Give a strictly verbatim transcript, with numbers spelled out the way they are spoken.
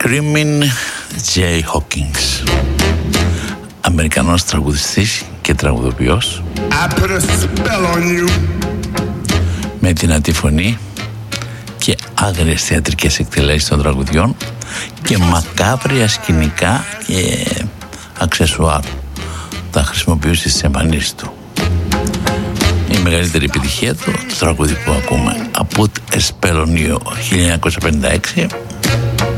Screaming Jay Hawkins, Αμερικανός τραγουδιστής και τραγουδοποιός, με δυνατή φωνή και άγριες θεατρικές εκτελέσεις των τραγουδιών και μακάβρια σκηνικά και αξεσουάρ. Τα χρησιμοποιούσε στις εμφανίσεις του. Η μεγαλύτερη επιτυχία του, το τραγούδι που ακούμε, A Put a Spell on You, χίλια εννιακόσια πενήντα έξι,